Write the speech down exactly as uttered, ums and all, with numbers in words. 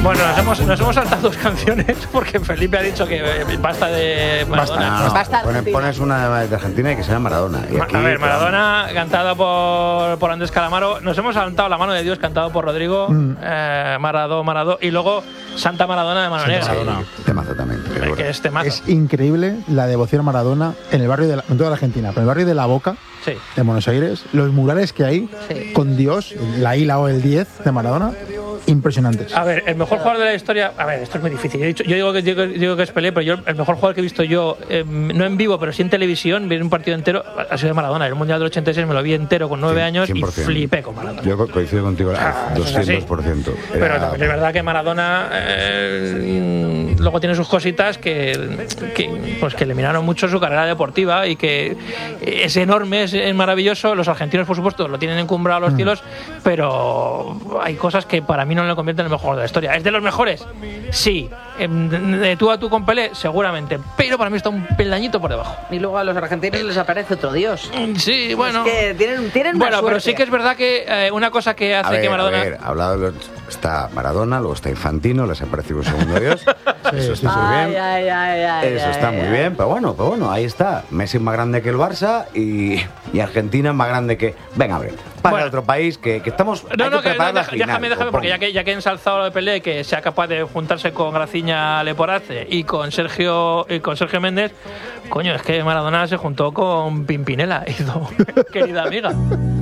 Bueno, nos hemos, nos hemos saltado dos canciones porque Felipe ha dicho que basta de Maradona. Basta, no, Basta pones, pones una de Argentina y que se llama Maradona. Y aquí, A ver, Maradona, cantada por, por Andrés Calamaro. Nos hemos saltado La mano de Dios, cantado por Rodrigo. Mm. Eh, Maradó, Maradó. Y luego Santa Maradona de Mano Negra. Maradona. Sí, temazo también. Eh, que es temazo. Es increíble la devoción a Maradona en el barrio de la, en toda la Argentina, pero en el barrio de La Boca, sí, de Buenos Aires, los murales que hay sí. con Dios, la I, la O, el diez de Maradona, impresionantes. A ver, el mejor jugador de la historia. A ver, esto es muy difícil. Yo, he dicho, yo digo, que, digo, digo que es Pelé, pero yo el mejor jugador que he visto yo, eh, no en vivo, pero sí en televisión, vi un partido entero, ha sido de Maradona. El Mundial del ochenta y seis me lo vi entero con nueve años y flipé con Maradona. Yo coincido contigo al doscientos por ciento. Era... Pero también es verdad que Maradona eh, luego tiene sus cositas que, que, pues que le miraron mucho su carrera deportiva y que es enorme, es, es maravilloso. Los argentinos, por supuesto, lo tienen encumbrado a los cielos, mm. pero hay cosas que para mí no le convierten en el mejor de la historia. ¿Es de los mejores? Sí. De tú a tú con Pelé, seguramente. Pero para mí está un peldañito por debajo. Y luego a los argentinos les aparece otro dios. Sí, bueno. Es que tienen, tienen bueno, más pero suerte. sí que es verdad que eh, una cosa que hace a ver, que Maradona. A ver, hablado de los, está Maradona, luego está Infantino, les aparece un segundo dios. Eso está muy ay, bien. Ay, ay, ay, Eso ay, está ay, muy ay. bien, pero bueno, pero bueno, ahí está. Messi es más grande que el Barça y, y Argentina es más grande que. Venga, a ver. Para bueno. otro país que, que estamos. No, hay no, que que, no, la déjame, final, déjame, déjame porque ya que, ya que he ensalzado lo de Pelé, que sea capaz de juntarse con Graciña Leporace y con Sergio y con Sergio Méndez, coño, es que Maradona se juntó con Pimpinela, hizo querida amiga.